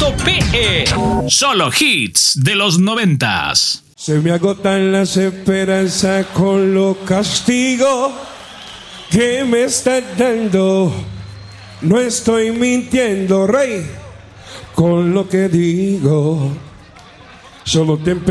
.pe. Solo hits de los 90s. Se me agotan las esperanzas con los castigos que me estás dando. No estoy mintiendo, rey, con lo que digo. Solo te